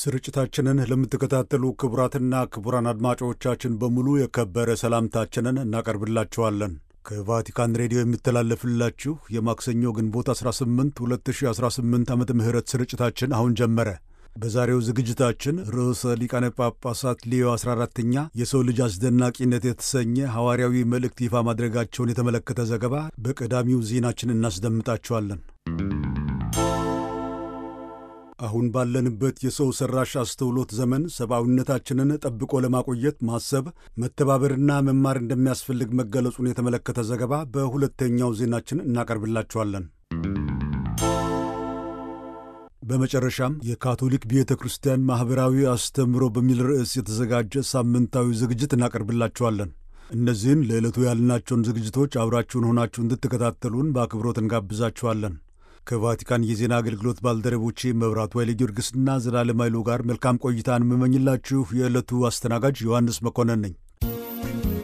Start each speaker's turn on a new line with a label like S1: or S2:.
S1: ስርጭታችንን ለምትከታተሉ ክቡራትና ክቡራን አድማጮቻችን በሙሉ የከበረ ሰላምታችንን እናቀርብላችኋለን። ከቫቲካን ሬዲዮ የሚተላለፍላችሁ የማክሰኞ ግንቦት 18 2018 ዓመተ ምህረት ስርጭታችን አሁን ጀመረ። በዛሬው ዝግጅታችን ርዕሰ ሊቃነ ጳጳሳት ሌዮ 14ኛ የሰው ልጅ አስደናቂነት የተሰኘ ሐዋርያዊ መልእክት ይፋ ማድረጋቸውን የተመለከተ ዘገባ በቀዳሚው ዜናችን እናስደምጣችኋለን። አሁን ባለንበት የሰው ሰራሽ አስተውሎት ዘመን ሰብአዊነታችንን ጠብቆ ለማቆየት ማሰብ፣ መተባበርና መማር እንደሚያስፈልግ መገለጹን የተመለከተ ዘገባ በሁለተኛው ዜናችን እናቀርብላችኋለን። በመጨረሻም የካቶሊክ ቤተ ክርስቲያን ማኅበራዊ አስተምህሮ በሚል ርዕስ የተዘጋጀ ሳምንታዊ ዝግጅት እናቀርብላችኋለን። እነዚህን ለዕለቱ ያልናቸውን ዝግጅቶች አብራችሁን ሆናችሁ እንድትከታተሉን በአክብሮት እንጋብዛችኋለን። ከቫቲካን የዜና አገልግሎት ባልደረቦቼ መብራቱ ኃይለ ጊዮርጊስና ዘላለም ኃይሉ ጋር መልካም ቆይታን የምመኝላችሁ የዕለቱ አስተናጋጅ ዮሐንስ መኮንን ነኝ።